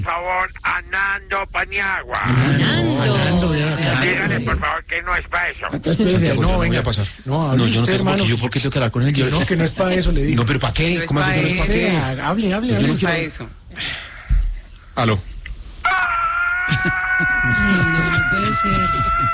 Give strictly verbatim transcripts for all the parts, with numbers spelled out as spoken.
por favor, a Nando Paniagua. Nando. Nando, ya, ya. Dígale, por favor, que no es para eso. Entonces, espérese, No, no, no voy venga. a pasar. No, hable No, yo no usted, tengo por hermano. qué, yo por qué tengo que hablar con él. Yo No, que no es para eso, le digo. No, pero ¿para qué? No es ¿Cómo así pa' que no es para Sí, qué? hable, hable, Yo hable. no No es quiero- para eso. Aló. Ay, no, no puede ser.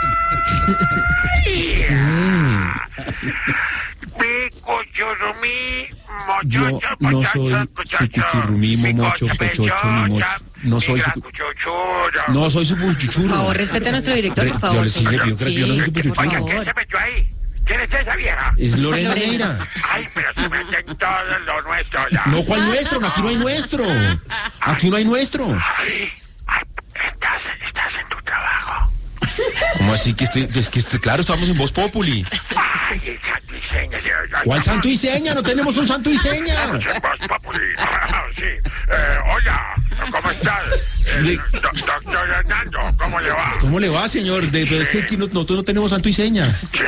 Pico, churrumí, Yo mochocho, no pochocho, soy su cuchocho, cuchurrumí, momocho, picocho, pechocho, ni mocho. No soy su... pica, cuchuchuro. No soy su Por puchuchuro. favor, respete a nuestro director, Re- por favor. yo le- sí le pido que- yo no soy su por puchuchuro. Oiga, ¿quién favor. se metió ahí? ¿Quién es esa vieja? Es Lorena Lorena. Neira. Ay, pero se meten todo lo nuestro ya. No, ¿cuál nuestro? No, aquí no hay nuestro. Aquí no hay nuestro. Ay, ay, estás, estás en tu trabajo. ¿Cómo así que estoy, es que este, claro, estamos en Voz Populi? Ay, el santo y seña. ¿Cuál santo y seña? No tenemos un santo y seña. Estamos en Voz Populi. Sí. Eh, hola, ¿cómo estás? Eh, Le- do- doctor Hernando, ¿cómo le va? ¿Cómo le va, señor? De, pero es que aquí no- nosotros no tenemos santo y seña. Sí,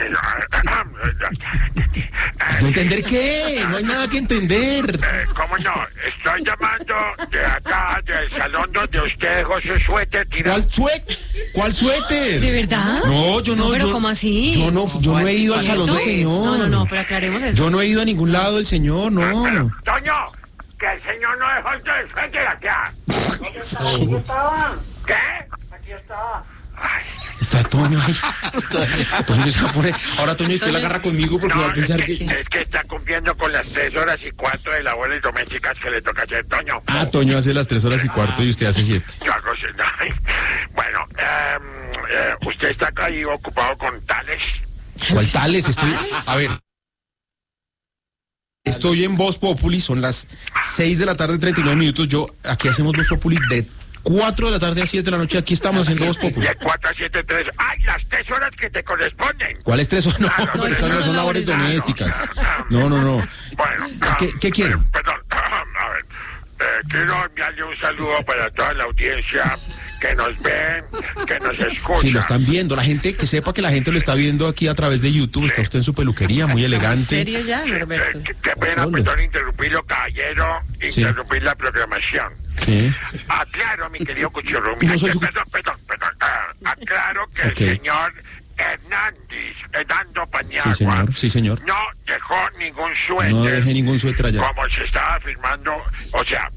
eh, ¿No entender qué? No hay nada que entender. Eh, ¿Cómo no? Estoy llamando de acá, del salón donde usted dejó su suéter tirado. ¿Cuál suéter? ¿Cuál suéter? ¿De verdad? No, yo no. pero yo, ¿cómo así? Yo no, yo no he ido al salón del señor. No, no, no, pero aclaremos eso. Yo no he ido a ningún lado del señor, no. Toño, que el señor no dejó el suéter acá. Aquí estaba, ¿Qué? aquí estaba. Ay, Está Toño ahí. Toño se va a poner. Ahora Toño después la agarra conmigo porque va no, a pensar es que, que. es que está cumpliendo con las tres horas y cuatro de labores domésticas que le toca hacer Toño. Ah, Toño hace las tres horas y cuarto y usted hace siete. Yo hago se- ay. Bueno, em, eh, usted está acá ahí ocupado con tales. ¿Cuál tales? Estoy. A ver. Estoy en Voz Populi, son las seis de la tarde, treinta y nueve minutos. Yo, aquí hacemos Voz Populi de cuatro de la tarde a siete de la noche. Aquí estamos haciendo Voz Populi. De cuatro a siete, tres. ¡Ay, las tres horas que te corresponden! ¿Cuáles tres son? No, Claro, pero no, estas no no, son no, labores no, no, domésticas. No, no, no. Bueno, ¿Qué- qué quiere? eh, Perdón, a ver. Eh, quiero enviarle un saludo para toda la audiencia que nos ve, que nos escucha. Sí, lo están viendo. La gente, que sepa que la gente lo está viendo aquí a través de YouTube. Está usted en su peluquería, muy ¿En elegante. serio ya, Norberto? Eh, qué, qué pena, ¿Dónde? perdón, interrumpirlo, caballero, Sí. interrumpir la programación. Sí. Aclaro, mi querido Cuchurrumi, No soy que- su- perdón, perdón, perdón, ah, aclaro que Ok. el señor Hernández, Hernando Paniagua, Sí, señor. Sí, señor. no dejó ningún suéter, No dejé ningún suéter allá. como se estaba afirmando, o sea,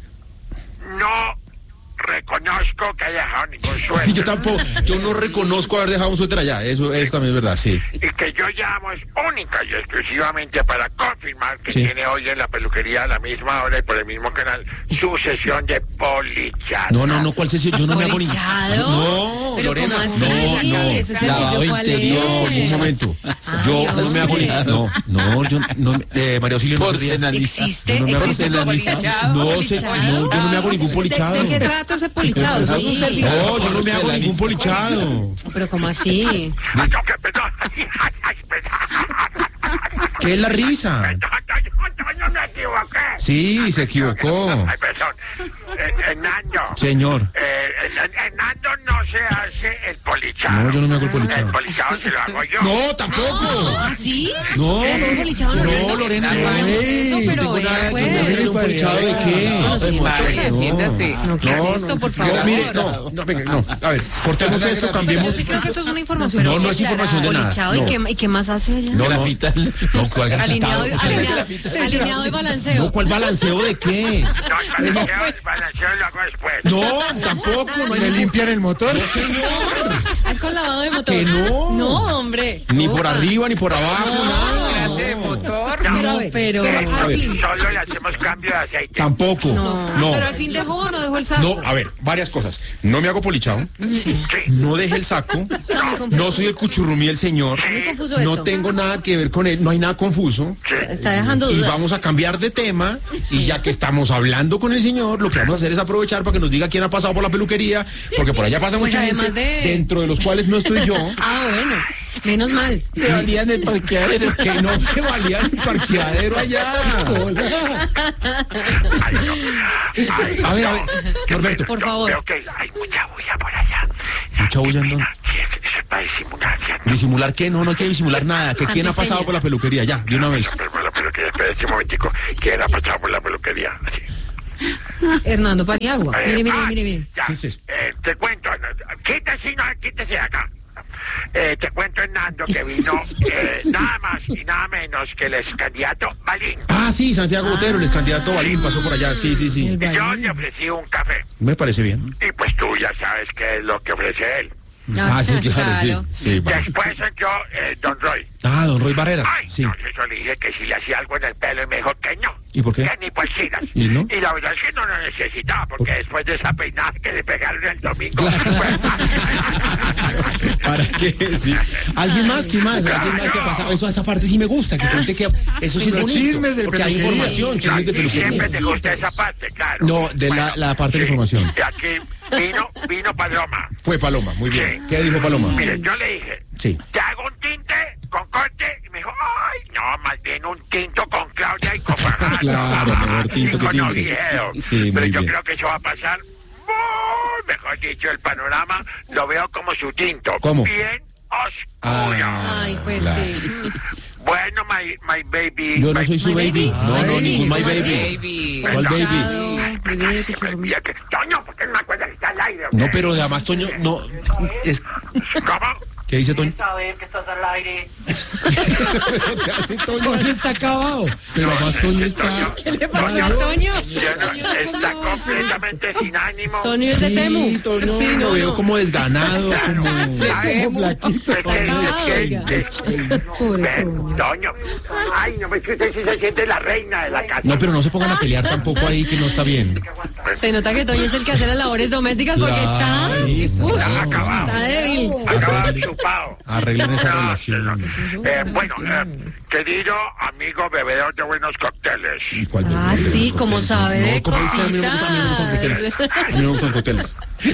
no reconozco que haya dejado ningún suéter. Sí, yo tampoco. Yo no reconozco haber dejado un suéter allá. Eso, eso también es verdad, sí. Y que yo llamo es única y exclusivamente para confirmar que Sí. tiene hoy en la peluquería a la misma hora y por el mismo canal su sesión de polichado. No, no, no, ¿cuál sesión? Yo no me hago ni. ¿Polichado? Yo- No, ¿Pero Lorena. cómo así? No, no. ¿Ese servicio Lavado cuál interior, es? un momento. Ay, Yo no Dios me hago ni. mío. No, no, yo no. Eh, María Auxilio, no se ría. ¿Existe? Yo no me hago ¿Existe polichado? No, sé, no, yo no me hago ningún polichado. ¿De qué trata ese polichado? Eso es un Sí. servicio. No, yo no me hago ningún polichado. Pero ¿cómo así? Ay, no, que perdón. Ay, ay, ay, perdón. ¿Qué es la risa? Ay, ay, ay, no me equivoqué. Sí, se equivocó. Ay, perdón. Eh, Hernando. Señor. Eh, Hern- Hernando no se hace el polichado. No, yo no me hago el polichado. El polichado se lo hago yo. No, tampoco. ¿Ah, sí? No, ¿Te haces un polichado, no, Lorenzo? Lorena, no. Eso, pero Tengo vea, nada que pues. hacer un polichado de qué. No, sí, Padre, haciéndase. No, ¿qué es esto, por favor? No, mire, no, no, venga, no. A ver, cortemos esto, Yo cambiemos. sí creo que eso es una información. No, no es clara. información de nada. Polichado, ¿y No. qué, y qué más hace allá? No, no. No, ¿cuál Alineado, y- grafitado? alineado, alineado y balanceo. No, ¿cuál balanceo de qué? No, el balanceo, el balanceo lo hago después. No, tampoco, no hay ¿Le ningún... limpian el motor? ¿Es con lavado de motor? Que no. No, hombre. Ni No. por arriba, ni por abajo, nada. Clase de motor. No, No, pero... Pero A al ver. fin. solo le hacemos cambio de aceite. Tampoco. No. No. Pero al fin dejó o no dejó el saco. No, a ver, varias cosas. No me hago polichado. No dejé el saco. No soy el cuchurrumí del señor. Muy confuso No esto. tengo nada que ver con él. No hay nada confuso. Está dejando Y dudas. vamos a cambiar de tema. Y ya que estamos hablando con el señor, lo que vamos a hacer es aprovechar para que nos diga quién ha pasado por la peluquería. Porque por allá pasa Pues mucha además gente, de- dentro de los cuales no estoy yo. Ah, bueno. Menos mal. Me valían el parqueadero. Que no me valían el parqueadero allá. Ay, no. Ay, A ver, a no. ver, Norberto. Por No, favor. veo que hay mucha bulla por allá. ¿Mucha bulla en dónde? Sí, es, eso es para disimular, ¿cierto? ¿Disimular qué? No, no hay que disimular nada. ¿Que quién ha Santo y pasado seña. por la peluquería? Ya, de una vez. Pero por la peluquería, espérate un momentico. ¿Quién ha pasado por la peluquería? Así. Hernando Paniagua. Eh, Mire, mire, ah, mire, mire. ya, ¿Qué es eso? eh, te cuento, no, quítese, no, quítese de acá. Eh, te cuento, Hernando, que vino eh, nada más y nada menos que el ex candidato Balín. Ah, sí, Santiago Botero, el ex candidato Balín, pasó por allá. Sí, sí, sí. El Y yo Balín. le ofrecí un café. Me parece bien. Y pues tú ya sabes qué es lo que ofrece él. Ah, sí, claro, claro. sí. Sí, va. Después entró eh, Don Roy. Ah, don Roy Barrera. Ay, Sí. no, yo le dije que si le hacía algo en el pelo y me dijo que no. ¿Y por qué? Que ni por chinas. ¿Y no? Y la verdad es que no lo necesitaba, porque después de esa peinada que le pegaron el domingo. ¿Para qué? Sí. ¿Alguien más? ¿Quién más? ¿Alguien más que ha pasado? Eso, esa parte sí me gusta, que cuente que eso sí es Los bonito. chismes de porque hay peluquería. información, chismes de Y siempre peluquería. te gusta esa parte, claro. No, de la- la parte de información. Y aquí vino, vino Paloma. Fue Paloma, muy bien. Sí. ¿Qué dijo Paloma? Mire, yo le dije, Sí. ¿te hago un tinte con corte? Y me dijo, ay, no, más bien un tinto con Claudia y con Fajardo. Claro, mejor tinto Y que con tinte. Oviedo. Sí, Pero muy yo bien. creo que eso va a pasar muy, mejor dicho, el panorama lo veo como su tinto. ¿Cómo? Bien oscuro. Ah, Ay, pues claro. sí. Bueno, my, my baby. Yo no my- soy su My baby. baby. No, no, Ay, ningún my ¿cómo así? baby. Baby. ¿Cuál baby? Casado, Ay, vive se me pichurro. olvida que... Toño, ¿por qué no me acuerdas que está al aire? No, pero además Toño, no. Es... ¿Cómo? ¿Qué dice Toño? saber que estás al aire. ¿Qué hace Toño? Toño está acabado. Pero además Toño está... Toño, ¿Qué le pasó a Toño, Toño? yo no- está completamente sin ánimo. Toño es de Temu. Sí, Toño, Sí, lo no, veo no. como desganado, como... Como flaquito. Es que- Acabado, es que- oiga. es- Pobre Ven, Toño. Toño. Ay, no, es que usted sí se siente la reina de la casa. No, pero no se pongan a pelear tampoco ahí, que no está bien. Se nota que Toño es el que hace las labores domésticas porque está... Claro, está Uf, acabado. está débil. Acaba chupado. Arreglen esa No, relación. Eh, bueno, eh, querido amigo bebedor de buenos cócteles. ¿Y cuál de- Ah, de- sí, de- como de- sabe de No, como es que a mí no me gusta- a mí no me gustan los cócteles. A mí no me gustan los cócteles.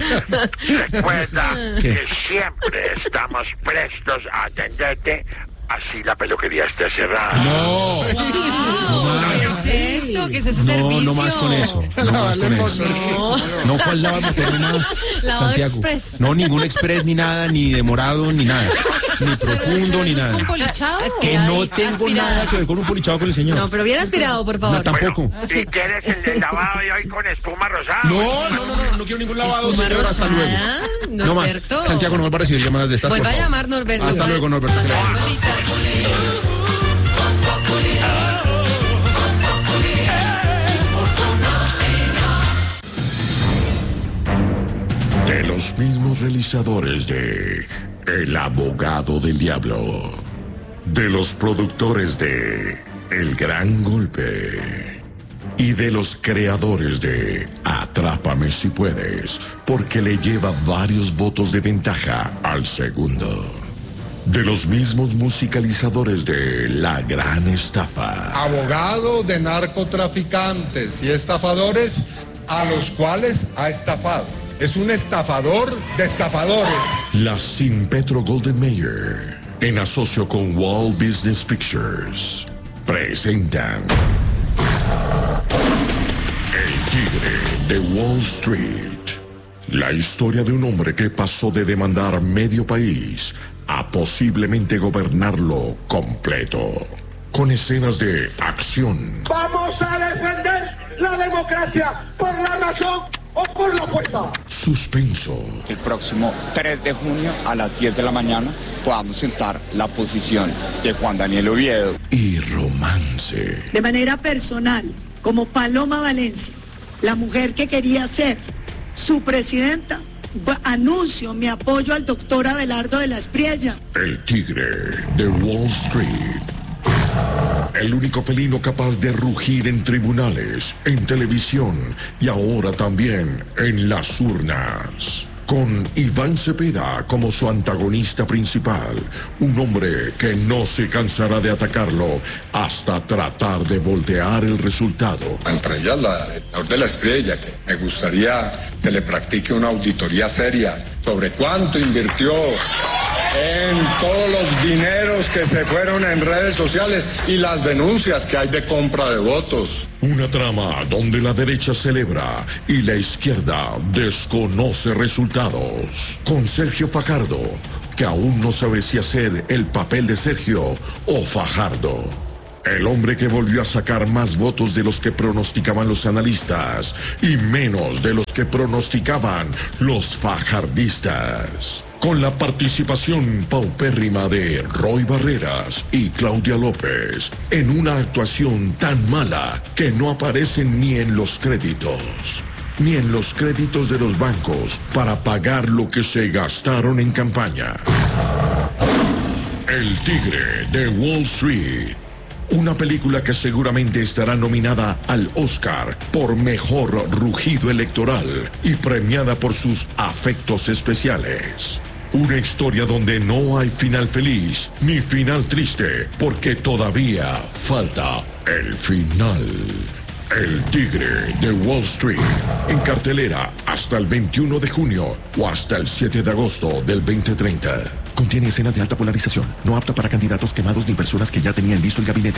Recuerda ¿Qué? que siempre estamos prestos a atenderte, así la peluquería esté cerrada. No, no más. ¿Qué es esto? ¿Qué es ese No, servicio? no más con eso. No más con eso. No, ¿cuál lavado motor no más? Lavado Santiago. express. No, ningún express ni nada, ni demorado, ni nada. Ni profundo, ni ¿Eso es nada. con polichado? Que Ay, no tengo aspiradas. nada que ver con un polichado con el señor. No, pero bien aspirado, por No, favor. tampoco. ¿Y quieres el de lavado de hoy con espuma rosada? No, no, no, no, no quiero ningún lavado, Espuma señor. Hasta luego. rosada, No más. Norberto. Santiago no vuelva a recibir llamadas de estas. Vuelva por a favor. llamar, Norberto. Hasta luego, Norberto. que le vaya bien. De los mismos realizadores de El abogado del diablo, de los productores de El gran golpe y de los creadores de Atrápame si puedes, porque le lleva varios votos de ventaja al segundo. De los mismos musicalizadores de La gran estafa. Abogado de narcotraficantes y estafadores a los cuales ha estafado. Es un estafador de estafadores. La Sin Petro Golden Mayer, en asocio con Walt Business Pictures, presentan El Tigre de Wall Street. La historia de un hombre que pasó de demandar medio país a posiblemente gobernarlo completo. Con escenas de acción, Vamos a defender la democracia por la razón o por la fuerza. suspenso El próximo tres de junio a las diez de la mañana podamos sentar la posición de Juan Daniel Oviedo. y romance. De manera personal, como Paloma Valencia, la mujer que quería ser su presidenta, b- anuncio mi apoyo al doctor Abelardo de la Espriella. El Tigre de Wall Street. El único felino capaz de rugir en tribunales, en televisión y ahora también en las urnas. Con Iván Cepeda como su antagonista principal, un hombre que no se cansará de atacarlo hasta tratar de voltear el resultado. Entre ellas la el de la estrella, que me gustaría que le practique una auditoría seria sobre cuánto invirtió en todos los dineros que se fueron en redes sociales y las denuncias que hay de compra de votos. Una trama donde la derecha celebra y la izquierda desconoce resultados. Con Sergio Fajardo, que aún no sabe si hacer el papel de Sergio o Fajardo. El hombre que volvió a sacar más votos de los que pronosticaban los analistas y menos de los que pronosticaban los fajardistas. Con la participación paupérrima de Roy Barreras y Claudia López en una actuación tan mala que no aparecen ni en los créditos, ni en los créditos de los bancos para pagar lo que se gastaron en campaña. El Tigre de Wall Street. Una película que seguramente estará nominada al Oscar por Mejor Rugido Electoral y premiada por sus afectos especiales. Una historia donde no hay final feliz ni final triste, porque todavía falta el final. El Tigre de Wall Street, en cartelera hasta el veintiuno de junio o hasta el siete de agosto del veinte treinta. Contiene escenas de alta polarización, no apta para candidatos quemados ni personas que ya tenían listo el gabinete.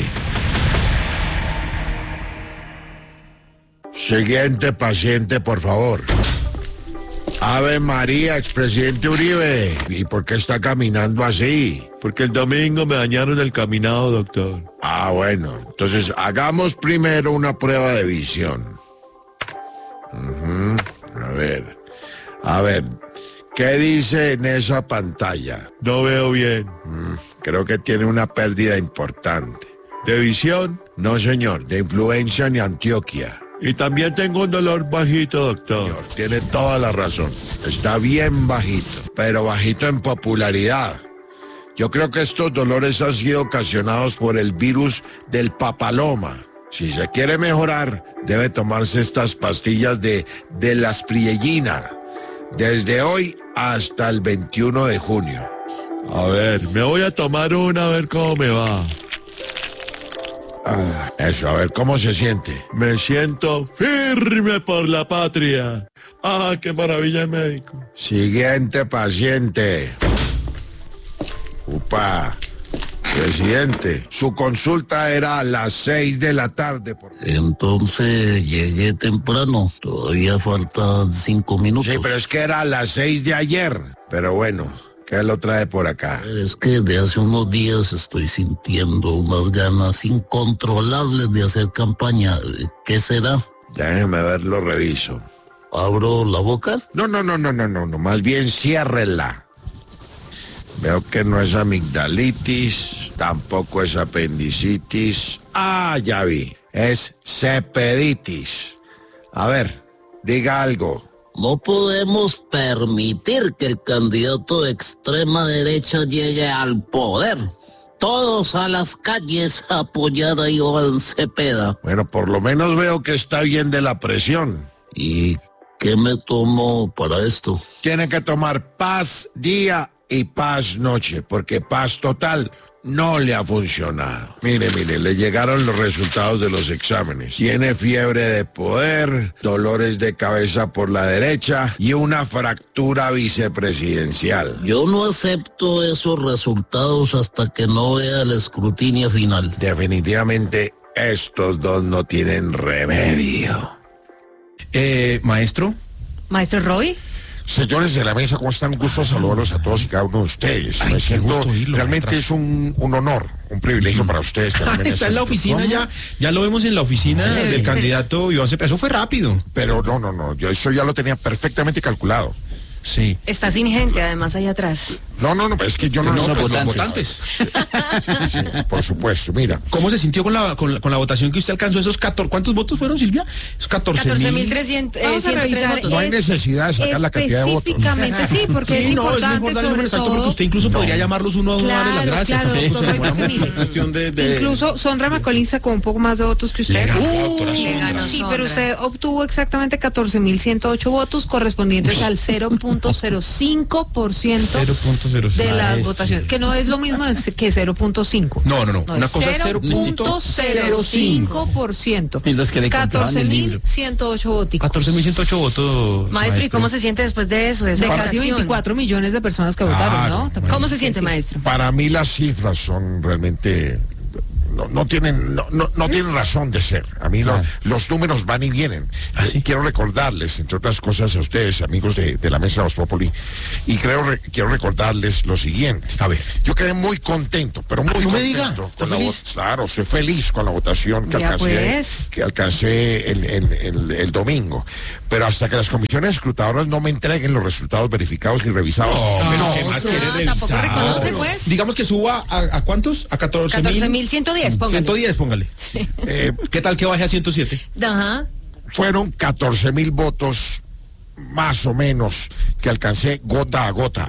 Siguiente paciente, por favor. Ave María, expresidente Uribe. ¿Y por qué está caminando así? Porque el domingo me dañaron el caminado, doctor. Ah, bueno. Entonces, hagamos primero una prueba de visión. Uh-huh. A ver. A ver. ¿Qué dice en esa pantalla? No veo bien. Mm, creo que tiene una pérdida importante. ¿De visión? No, señor. De influencia en Antioquia. Y también tengo un dolor bajito, doctor. Señor, tiene toda la razón. Está bien bajito, pero bajito en popularidad. Yo creo que estos dolores han sido ocasionados por el virus del papaloma. Si se quiere mejorar, debe tomarse estas pastillas de, de la aspriellina. Desde hoy hasta el veintiuno de junio. A ver, me voy a tomar una a ver cómo me va. Ah, eso, a ver, ¿cómo se siente? Me siento firme por la patria. Ah, qué maravilla el médico. Siguiente paciente. Upa. Presidente, su consulta era a las seis de la tarde. Por... Entonces llegué temprano, todavía faltan cinco minutos. Sí, pero es que era a las seis de ayer. Pero bueno, ¿qué lo trae por acá? Es que de hace unos días estoy sintiendo unas ganas incontrolables de hacer campaña. ¿Qué será? Déjeme ver, lo reviso. ¿Abro la boca? No, no, no, no, no, no, no. Más bien ciérrela. Veo que no es amigdalitis, tampoco es apendicitis. Ah, ya vi, es cepeditis. A ver, diga algo. No podemos permitir que el candidato de extrema derecha llegue al poder. Todos a las calles a apoyar a Iván Cepeda. Bueno, por lo menos veo que está bien de la presión. ¿Y qué me tomo para esto? Tiene que tomar paz día y paz noche, porque paz total no le ha funcionado. Mire, mire, le llegaron los resultados de los exámenes. Tiene fiebre de poder, dolores de cabeza por la derecha y una fractura vicepresidencial. Yo no acepto esos resultados hasta que no vea el escrutinio final. Definitivamente estos dos no tienen remedio. Eh, maestro. Maestro Roy. Señores de la mesa, ¿cómo están? Un gusto saludarlos a todos y cada uno de ustedes. Ay, Me siento, oírlo, realmente maestra. es un, un honor, un privilegio para ustedes. Que Ah, también está en la estén- oficina ya, ya lo vemos en la oficina Sí. del candidato Iván Cepeda. Eso fue rápido. Pero no, no, no, yo eso ya lo tenía perfectamente calculado. Sí. Está sin gente, además, allá atrás. No, no, no, es que yo no... No, no, pues, no, los votantes. Sí, sí, por supuesto, mira. ¿Cómo se sintió con la, con la, con la votación que usted alcanzó? Esos catorce, ¿cuántos votos fueron, Silvia? Esos catorce catorce mil mil. trescientos Vamos a revisar. votos. No hay necesidad de sacar la cantidad de votos. Específicamente, sí, porque es Sí, no, es muy importante importante el número sobre exacto porque todo. usted incluso podría llamarlos uno a uno a darle las Claro, gracias. claro, Tampoco se doctor, demora mucho, mire. es cuestión de, de- Incluso Sondra McCollin sacó un poco más de votos que usted. Mira, Uh, doctora sí, Sondra. ganó, sí, Sondra. pero usted obtuvo exactamente catorce mil ciento ocho votos correspondientes al cero punto cero cinco por ciento cero punto cero de la Maestro. votación, que no es lo mismo que cero punto cinco. No, no, no. No, Una es cosa es cero punto cero cinco por ciento. Y los que le compraban catorce el mil libro. ciento ocho votos. catorce mil ciento ocho votos. Maestro, ¿y cómo se siente después de eso? De, esa De casi votación? veinticuatro millones de personas que votaron, Ah, ¿no? no, ¿Cómo se siente, Sí. maestro? Para mí las cifras son realmente no, no tienen, no, no, no tienen razón de ser. A mí lo- los números van y vienen. Eh, Quiero recordarles, entre otras cosas, a ustedes, amigos de, de la mesa de Voz Populi, y creo re- quiero recordarles lo siguiente. A ver. Yo quedé muy contento, pero muy no me contento. diga, ¿está con la feliz? vo- Claro, soy feliz con la votación que Ya alcancé, pues. que alcancé el, el- el- el domingo. Pero hasta que las comisiones escrutadoras no me entreguen los resultados verificados y revisados. No, pero no, ¿qué más no, quiere tampoco revisar? reconoce, pues. Digamos que suba a, ¿a cuántos? A catorce mil. catorce mil ciento diez, póngale. ciento diez, póngale. eh, ¿Qué tal que baje a ciento siete? Ajá. fueron catorce mil votos más o menos que alcancé gota a gota.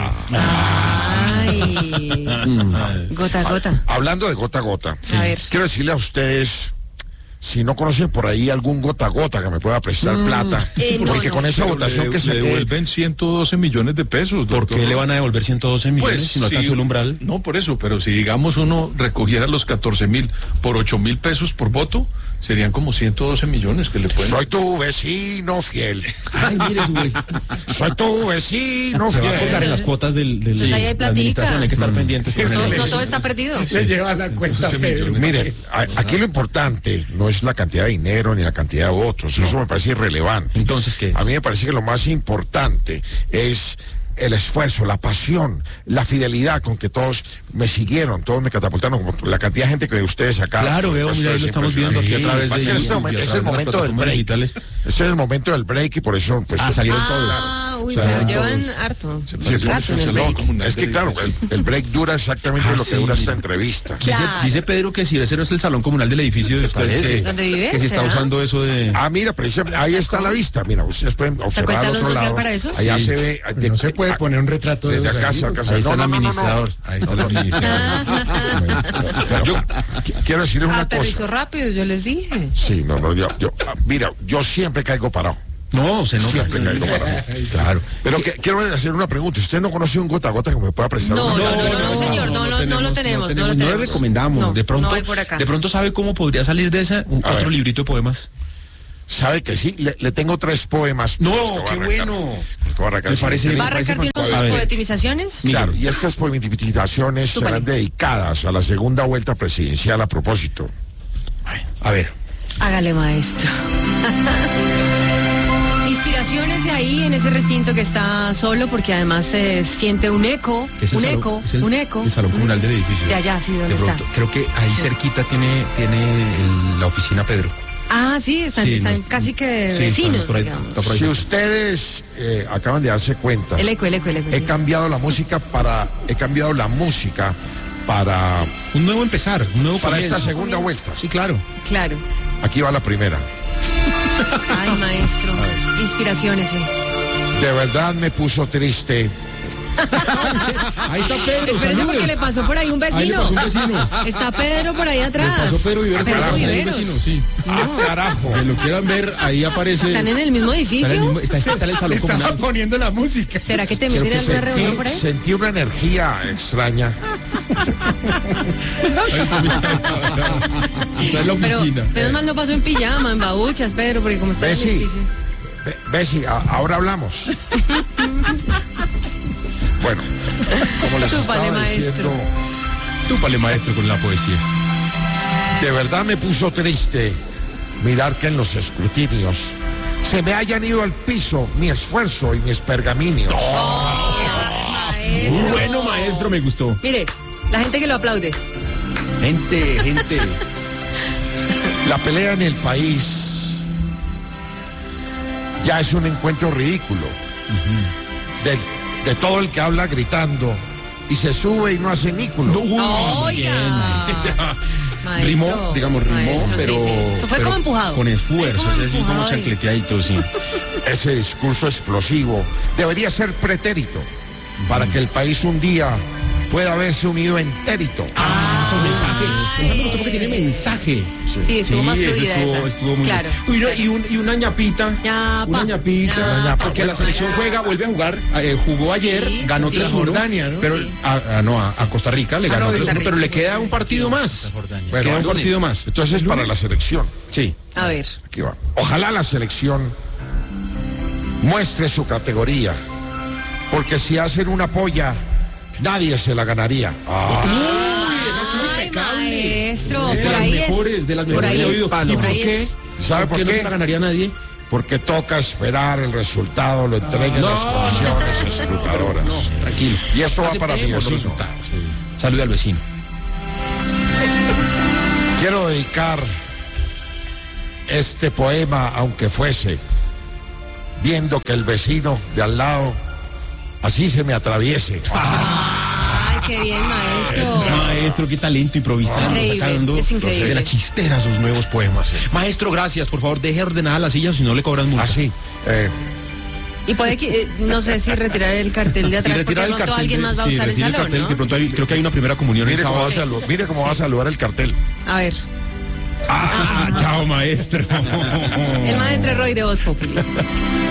Ah, Ay. Gota a gota. hablando de gota a gota, A ver. quiero decirle a ustedes, si no conocen por ahí algún gota a gota que me pueda prestar plata, eh, no, porque no. con esa Pero votación le- que se le dé, devuelven ciento doce millones de pesos. ¿Por doctor. qué le van a devolver ciento doce millones Pues si no si- alcanzó el umbral? No, por eso, pero si digamos uno recogiera los catorce mil por ocho mil pesos por voto, serían como ciento doce millones que le pueden... soy tu vecino fiel. Ay, mire su vez. Soy tu vecino Se va a colgar fiel. en las cuotas del, del Entonces ahí hay la administración, hay que estar pendientes. con No, eso. no todo está perdido. Le llevan la cuenta a Pedro. Mire, a- aquí lo importante no es la cantidad de dinero ni la cantidad de votos, eso me parece irrelevante. Entonces, ¿qué es? A mí me parece que lo más importante es el esfuerzo, la pasión, la fidelidad con que todos me siguieron, todos me catapultaron, como la cantidad de gente que ustedes acá. Claro, veo, Esto mira, ahí es lo estamos viendo aquí a impresionante. través Es de que en este YouTube y a momento- es través el de las momento del plataformas break. digitales. Este es el momento del break y por eso, pues. Ah, salieron todos. Ah, uy, O sea, pero llevan harto. Sí, rato pues, en el el break. salón, es que claro, el, el break dura exactamente Ah, lo que sí, dura esta mira. entrevista. Dice, Claro. dice Pedro que si ese no es el salón comunal del edificio de ustedes parece. que, ¿Dónde vive? que se está ¿Será? usando eso de... Ah, mira, precisamente, ahí está la vista. Mira, ustedes pueden ¿Sacó el observar al salón otro social lado. para eso? Allá Sí. se ve. Pues no se puede poner un retrato de desde los acá, amigos. acá, Ahí está no, el no, no, no, no. administrador. Ahí está el administrador. Pero yo qu- quiero decirles una Aterrizó cosa. rápido, yo les dije. Sí, no, no, yo, yo, ah, mira, yo siempre caigo parado. No, se nota. Siempre sí. caigo parado. Claro. Pero que, quiero hacer una pregunta. ¿Usted no conoce un gota a gota que me pueda prestar? No, una no, plata? no, no, señor, no, no, no lo tenemos, no lo No le tenemos. recomendamos. No, de pronto, no hay por acá. de pronto sabe cómo podría salir de esa un, A otro ver. librito de poemas. ¿Sabe que sí? Le, le tengo tres poemas. No, Los que voy a qué arrancar. bueno. Los que voy a arrancar. Me Sí, parece- tienen- ¿Va a arrancar de unos A ver. poetimizaciones? Claro, y estas poemitizaciones Súpale. serán dedicadas a la segunda vuelta presidencial a propósito. A ver. Hágale, maestro. Inspiraciones de ahí en ese recinto que está solo porque además se siente un eco, Que es el un salón- eco, es el- un eco. el salón comunal del edificio. De allá, sí, ¿dónde De está? pronto, creo que ahí Sí. cerquita tiene, tiene el- la oficina Pedro. Ah, sí, están, Sí, están no- casi que sí, está vecinos, por ahí, digamos. está por ahí. Si ustedes eh, acaban de darse cuenta, El eco, el eco, el eco. he sí. cambiado la música para, he cambiado la música para, Un nuevo empezar, un nuevo para esta comienzo. segunda vuelta. Sí, claro. Claro. Aquí va la primera. Ay, maestro. Inspiraciones, sí. De verdad me puso triste. Ahí está Pedro. Espérese salude. porque le pasó por ahí un Ahí le vecino. pasó un vecino. Está Pedro por ahí atrás. Pasó Pedro Viveros. Pedro por ahí, hay un Viveros. vecino, sí. ¡Ah, carajo! Que lo quieran ver, ahí aparece. ¿Están en el mismo Está en el edificio? mismo- está, está en el salón Estaba comunal. poniendo la música. ¿Será que te Creo meten que en alguna reunión por sentí, ahí? sentí una energía extraña. Está en la Pero oficina. menos mal no pasó en pijama, en babuchas, Pedro, porque como está en el Bessie, edificio. Be- Bessie, a- ahora hablamos. Bueno, como les Túpale, estaba maestro. diciendo, Túpale, maestro, con la poesía. de verdad me puso triste mirar que en los escrutinios se me hayan ido al piso mi esfuerzo y mis pergaminios. Muy Maestro. bueno, maestro, me gustó. Mire, la gente que lo aplaude. Gente, gente. La pelea en el país ya es un encuentro ridículo. de, de todo el que habla gritando y se sube y no hace nículo. Oiga. Maestro, Rimó, digamos, rimó, maestro, pero, sí, sí. Eso fue pero como empujado. con esfuerzo, Fue como es así como empujado ahí. chancleteadito, sí. Ese discurso explosivo debería ser pretérito para que el país un día pueda haberse unido entérito. Ah, con mensaje. Esa me gustó porque tiene mensaje. Sí, estuvo más eso fluida estuvo, esa. estuvo muy Claro. bien. Uy, no, y, un- y una ñapita. Ñapa. Una ñapita. Ñapa. Porque la selección juega, vuelve a jugar. eh, jugó ayer, Sí, ganó sí. tres uno. Jordania, ¿no? Pero, Sí. a, a- no, a, a Costa Rica le Ah, ganó no, tres uno, Costa pero le Rica. queda un partido más. Bueno, queda un partido más. Entonces para la selección. Sí. A ver. Aquí va. Ojalá la selección muestre su categoría, porque si hacen una polla, nadie se la ganaría. Ah. Ay, maestro. Es de Por las ahí es. mejores, de las Por mejores ahí que he es. oído. Por ¿Y por ahí qué? es. ¿Sabe por no qué? se la ganaría nadie? Porque toca esperar el resultado, lo entreguen No, las comisiones escrutadoras. No, tranquilo. Y eso va para mi Aceptemos los vecino. resultados. Salude al vecino. Quiero dedicar este poema, aunque fuese, viendo que el vecino de al lado así se me atraviese. Ay, qué bien, maestro. Maestro, qué talento improvisando, Increíble, sacando es increíble. de la chistera sus nuevos poemas. Maestro, gracias. Por favor, deje ordenada la silla, si no le cobran multa. Así. Eh, Y puede que, eh, no sé si retirar el cartel de Y atrás, porque retirar de el pronto cartel. alguien de- más va a sí, usar el retire salón, cartel, ¿no? que pronto hay- creo que hay una primera comunión mire el cómo, va a sábado. saludar, mire cómo va a saludar el cartel. A ver, Ah, chao, maestro. el maestro Roy de Voz Populi.